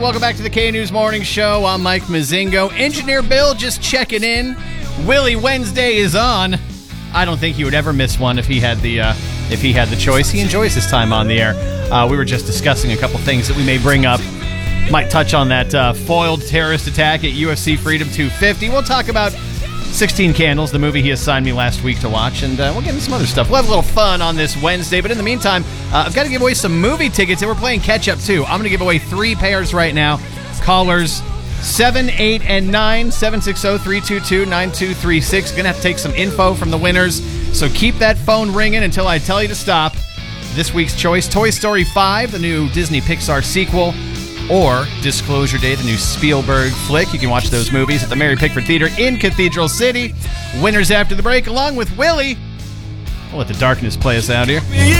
Welcome back to the K-News Morning Show. I'm Mike Mazingo. Engineer Bill just checking in. Willie Wednesday is on. I don't think he would ever miss one if he had the choice. He enjoys his time on the air. We were just discussing a couple things that we may bring up. Might touch on that foiled terrorist attack at UFC Freedom 250. We'll talk about 16 Candles, the movie he assigned me last week to watch, and we'll get into some other stuff. We'll have a little fun on this Wednesday, but in the meantime, I've got to give away some movie tickets, and we're playing catch-up, too. I'm going to give away 3 pairs right now. Callers 7, 8, and 9, 760-322-9236. Going to have to take some info from the winners, so keep that phone ringing until I tell you to stop. This week's choice, Toy Story 5, the new Disney Pixar sequel, or Disclosure Day, the new Spielberg flick. You can watch those movies at the Mary Pickford Theater in Cathedral City. Winners after the break, along with Willie. We'll let the darkness play us out here.